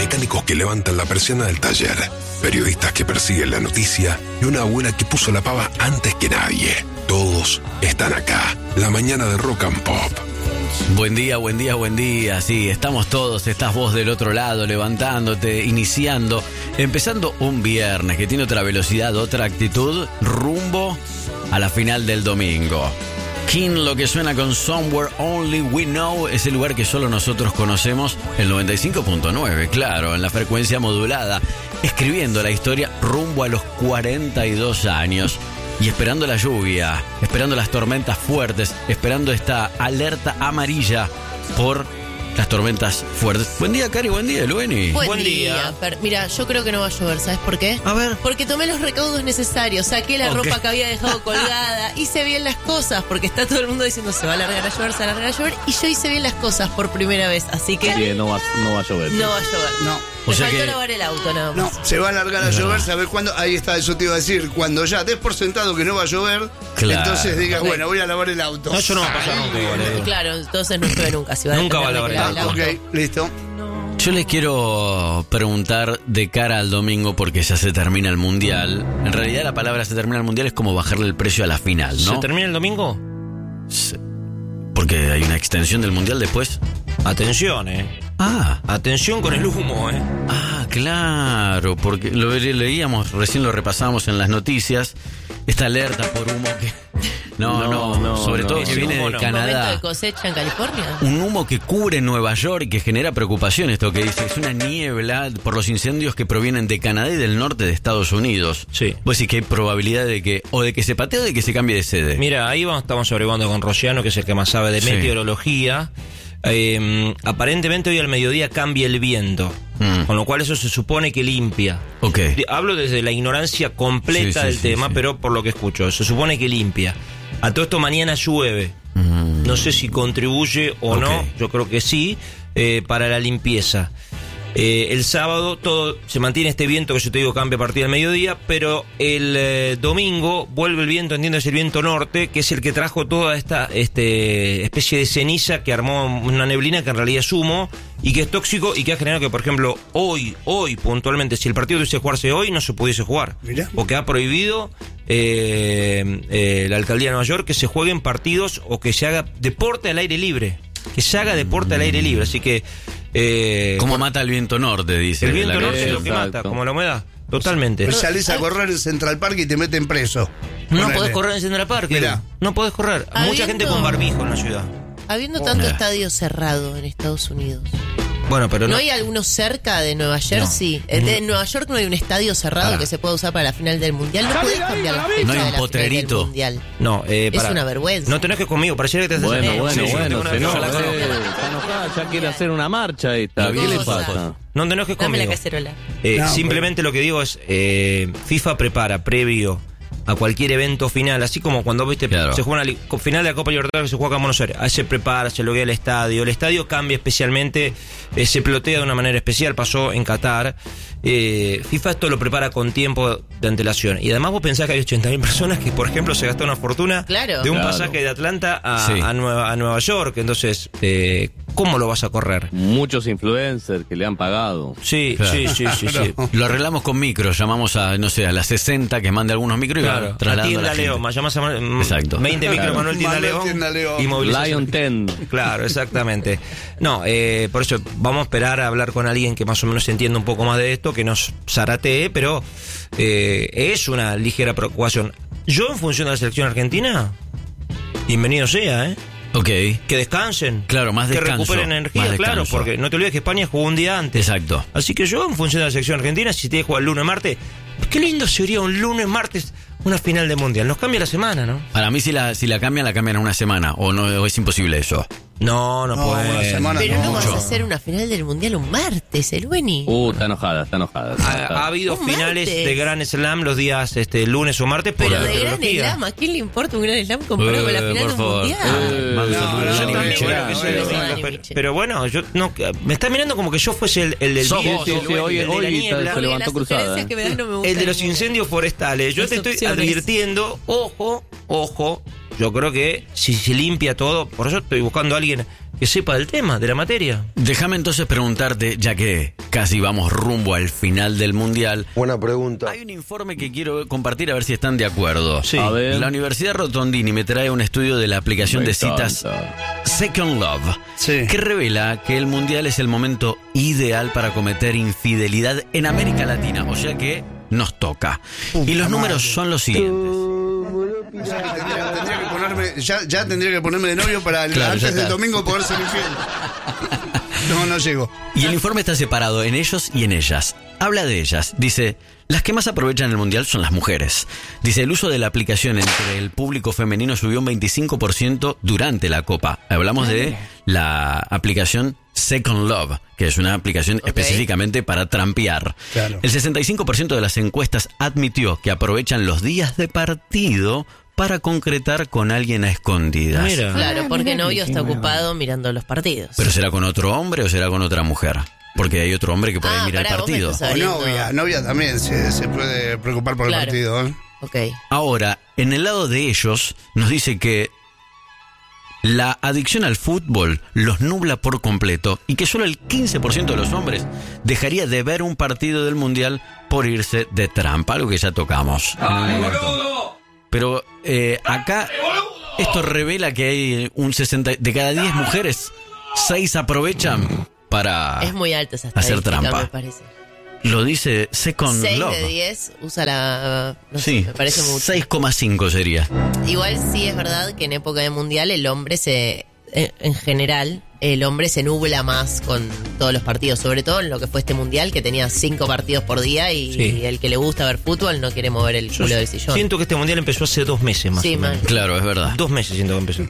mecánicos que levantan la persiana del taller, periodistas que persiguen la noticia y una abuela que puso la pava antes que nadie. Todos están acá. La mañana de Rock and Pop. Buen día, buen día, buen día. Sí, estamos todos, estás vos del otro lado, levantándote, iniciando, empezando un viernes que tiene otra velocidad, otra actitud, rumbo a la final del domingo. King, lo que suena con Somewhere Only We Know, es el lugar que solo nosotros conocemos, el 95.9, claro, en la frecuencia modulada, escribiendo la historia rumbo a los 42 años. Y esperando la lluvia, esperando las tormentas fuertes, esperando esta alerta amarilla por las tormentas fuertes. Buen día, Cari, buen día, Lueni. Buen día. Mira, yo creo que no va a llover, ¿sabes por qué? A ver. Porque tomé los recaudos necesarios, saqué la ropa que había dejado colgada, hice bien las cosas, porque está todo el mundo diciendo se va a alargar a llover, se va a alargar a llover, y yo hice bien las cosas por primera vez, así que... Sí, no va a llover. No va a llover. No. Me O sea faltó que- lavar el auto nada No, más. se va a alargar a llover, ¿sabes cuándo? Ahí está, eso te iba a decir. Cuando ya des por sentado que no va a llover, Claro. entonces digas, Ok. bueno, voy a lavar el auto. No, eso no va a pasar nunca igual. Claro, entonces no llueve nunca. Si Nunca va a tener lavar que el auto. Ok, listo. Yo les quiero preguntar de cara al domingo, porque ya se termina el Mundial. En realidad la palabra se termina el Mundial es como bajarle el precio a la final, ¿no? ¿Se termina el domingo? Porque hay una extensión del Mundial después. Atención, Atención con el humo, Claro, porque lo leíamos, recién lo repasábamos en las noticias, esta alerta por humo que... No, sobre todo que ese viene humo de no. ¿Momento de Canadá. cosecha en California? Un humo que cubre Nueva York y que genera preocupación, esto que dice, es una niebla por los incendios que provienen de Canadá y del norte de Estados Unidos. Sí. Vos decís que hay probabilidad de que, o de que se patee o de que se cambie de sede. Mira, ahí estamos averiguando con Rociano, que es el que más sabe de Sí. meteorología. Aparentemente hoy al mediodía cambia el viento, con lo cual eso se supone que limpia. Ok. Hablo desde la ignorancia completa Sí, del sí, tema, sí. pero por lo que escucho, se supone que limpia. A todo esto mañana llueve. No sé si contribuye o Ok. no, yo creo que sí, para la limpieza. El sábado todo se mantiene este viento que yo te digo cambia a partir del mediodía, pero el domingo vuelve el viento, entiendes, el viento norte, que es el que trajo toda esta especie de ceniza que armó una neblina que en realidad es humo y que es tóxico y que ha generado que, por ejemplo, hoy puntualmente, si el partido tuviese que jugarse hoy, no se pudiese jugar. Mirá. Porque ha prohibido la alcaldía de Nueva York que se jueguen partidos o que se haga deporte al aire libre. Que se haga deporte al aire libre, así que... ¿Cómo mata el viento norte? Dice. el viento la norte es canción. lo que Exacto. mata, como la humedad. Totalmente. Pues salís a correr en Central Park y te meten preso. No Ponele. podés correr en Central Park. Mirá. No podés correr. Mucha Habiendo- gente con barbijo en la ciudad. Habiendo tanto Mira. estadio cerrado en Estados Unidos. Bueno, pero ¿No no. hay alguno cerca de Nueva Jersey? En Nueva York no hay un estadio cerrado que se pueda usar para la final del Mundial. No podés cambiar la fecha No hay un de la potrerito. final del Mundial. No, Es pará. una vergüenza. No te enojes conmigo, pareciera que te haces Bueno, Sí, bueno, sí, bueno, tengo se una- enoja, yo la conozco. está enojada, ya quiere hacer una marcha esta. ¿Qué le Cosa. pasa? No te enojes Dame la conmigo. cacerola. No, Simplemente lo que digo es, FIFA prepara previo a cualquier evento final, así como cuando viste Claro. se juega una final de la Copa Libertadores que se juega acá en Buenos Aires, ahí se prepara, se loguea el estadio cambia especialmente, se plotea de una manera especial, pasó en Qatar. FIFA esto lo prepara con tiempo de antelación y además vos pensás que hay 80.000 personas que por ejemplo se gastó una fortuna Claro. de un Claro. pasaje de Atlanta Sí. a Nueva York, entonces ¿cómo lo vas a correr? Muchos influencers que le han pagado. Sí, Claro. sí. Lo arreglamos con micros, llamamos a, no sé, a las 60 que mande algunos micros y Claro, va trasladando a Tienda la León, gente. llamás a Exacto. 20 micro Claro. Manuel Tienda Manuel León, Tienda León. y movilización. Lion 10. Claro, exactamente. No, por eso vamos a esperar a hablar con alguien que más o menos entienda un poco más de esto, que nos zaratee, pero es una ligera preocupación. Yo, en función de la selección argentina, bienvenido sea, Ok. que descansen. Claro, más que descanso, recuperen energía, más claro, descanso. porque no te olvides que España jugó un día antes. Exacto. Así que yo, en función de la selección argentina, si tiene que jugar el lunes, martes, qué lindo sería un lunes, martes, una final de mundial. Nos cambia la semana, ¿no? Para mí si la cambian en una semana, o no, o es imposible eso. No No, puede. una semana Pero no vas mucho. a hacer una final del Mundial un martes, el Beni. Está enojada, está enojada. Ha habido Un finales martes. de Gran Slam los días lunes o martes por Pero la de Gran meteorología. Slam, ¿a quién le importa un Gran Slam comparado con la final por del favor. Mundial? Mando no, saludos a no, Gianni no, Bueno, Michela. que no, sea el no, domingo, no, pero, Michel. pero bueno, yo no, me está mirando como que yo fuese el del Sos viento, vos, sí, el de la hoy niebla, se levantó Las cruzada, sugerencias que me das no me gustan. el de los incendios forestales. Yo Las te estoy opciones. advirtiendo, ojo, yo creo que si se limpia todo, por eso estoy buscando a alguien que sepa del tema, de la materia. Déjame entonces preguntarte, ya que casi vamos rumbo al final del Mundial. Buena pregunta. Hay un informe que quiero compartir a ver si están de acuerdo. Sí. A ver. La Universidad Rotondini me trae un estudio de la aplicación de citas Second Love, Sí. que revela que el Mundial es el momento ideal para cometer infidelidad en América Latina, o sea que nos toca. Y los números son los siguientes. Tendría que ponerme, ya tendría que ponerme de novio para Claro, ya antes está. del domingo poder ser infiel. No llego. Y el informe está separado en ellos y en ellas. Habla de ellas. Dice, las que más aprovechan el Mundial son las mujeres. Dice, el uso de la aplicación entre el público femenino subió un 25% durante la Copa. Hablamos de la aplicación Second Love, que es una aplicación específicamente para trampear. Claro. El 65% de las encuestas admitió que aprovechan los días de partido para concretar con alguien a escondidas. Mira. Claro, porque novio está ocupado mirando los partidos. ¿Pero será con otro hombre o será con otra mujer? Porque hay otro hombre que por ahí mira el pará, vos me partido. estás O abriendo- novia también se puede preocupar por Claro. el partido. ¿Eh? Ok. Ahora, en el lado de ellos, nos dice que la adicción al fútbol los nubla por completo y que solo el 15% de los hombres dejaría de ver un partido del Mundial por irse de trampa, algo que ya tocamos. Pero acá esto revela que hay un 60 de cada 10 mujeres, 6 aprovechan para Es muy alta esa hacer estadística, trampa. me parece. Lo dice Second 6 Love. de 10 usa la... No sé, Sí, me parece mucho. 6,5 sería. Igual sí es verdad que en época de mundial el hombre en general, el hombre se nubla más con todos los partidos, sobre todo en lo que fue este mundial, que tenía 5 partidos por día y, Sí. y el que le gusta ver fútbol no quiere mover el Yo culo del sillón. siento que este mundial empezó hace 2 meses más Sí, o menos. man. Claro, es verdad. 2 meses siento que empezó.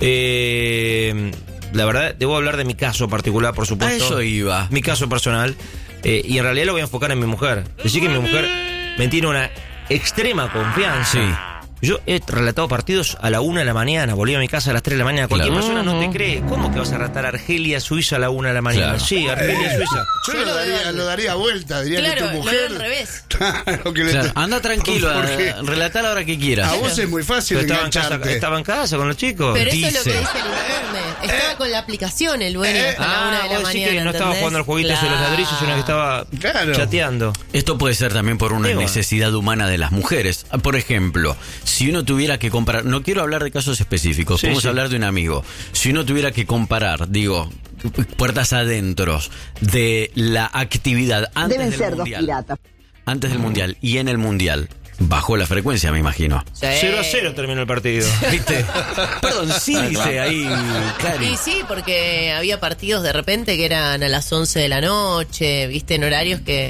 La verdad, debo hablar de mi caso particular, por A supuesto. eso iba. Mi caso personal. Y en realidad lo voy a enfocar en mi mujer. Decir que mi mujer me tiene una extrema confianza. Sí. Yo he relatado partidos a la 1 de la mañana, volví a mi casa a las 3 de la mañana. Cualquier Claro. persona no te cree. ¿Cómo que vas a relatar Argelia, Suiza a la 1 de la mañana? Claro. Sí, Argelia, Suiza. Yo Yo lo lo daría vuelta, diría Claro, que tu lo veo mujer. al revés. Claro, que le- Claro, anda tranquilo, Porque relatar a la hora que quieras. a vos es muy fácil Pero engancharte. estaba en casa con los chicos. Pero eso es lo que Dice. dice el informe. Estaba con la aplicación el bueno hasta la 1 de la vos decís mañana. que no estaba ¿entendés? jugando al jueguito ese de los ladrillos, sino que estaba Claro. chateando. Esto puede ser también por una Sí, bueno. necesidad humana de las mujeres. Por ejemplo, si uno tuviera que comparar, no quiero hablar de casos específicos, Sí, podemos sí. hablar de un amigo. Si uno tuviera que comparar, digo, puertas adentros de la actividad antes Deben del ser dos mundial, piratas. antes del mundial y en el mundial, bajó la frecuencia, me imagino. Sí. 0-0 terminó el partido. ¿Viste? Perdón, sí dice ahí, Cari. Y sí, porque había partidos de repente que eran a las 11 de la noche, viste, en horarios que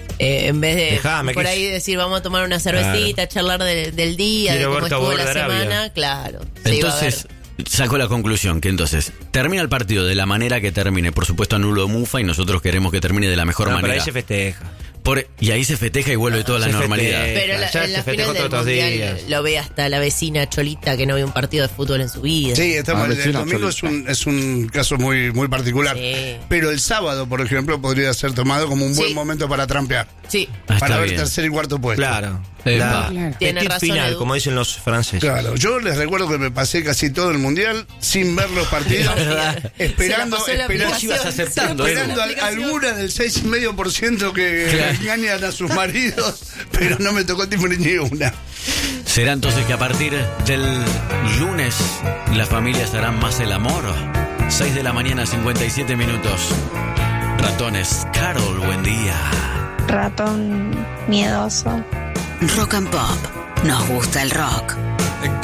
en vez de Dejame, por que ahí decir vamos a tomar una cervecita, charlar del día, Quiero de cómo ver estuvo Tabor la de Arabia. semana, claro. se iba a ver. Entonces, saco la conclusión que entonces termina el partido de la manera que termine. Por supuesto, anulo Mufa y nosotros queremos que termine de la mejor No, pero manera. ahí se festeja. Y ahí se festeja y vuelve toda la Se normalidad. festeja. Pero ya en se la festeja final del otros mundial días. lo ve hasta la vecina Cholita que no ve un partido de fútbol en su vida. Sí, está mal. El vecino domingo es un caso muy, muy particular. Sí. Pero el sábado, por ejemplo, podría ser tomado como un buen Sí. momento para trampear. Sí, Ah, está Para ver bien. tercer y cuarto puesto. Claro. Epa. Tiene Petit razón, final, Edu. como dicen los franceses. Claro, yo les recuerdo que me pasé casi todo el mundial sin ver los partidos, esperando, Se la pasó en la Vos ibas aplicación. aceptando, esperando Edu. alguna del 6,5% que Claro. engañan a sus maridos, pero no me tocó ni una. ¿Será entonces que a partir del lunes las familias harán más el amor? 6 de la mañana, 57 minutos. Ratones, Carol, buen día. Ratón miedoso. Rock and Pop. Nos gusta el rock.